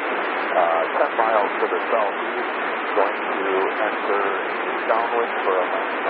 10 miles to the southeast, going to enter downwind for a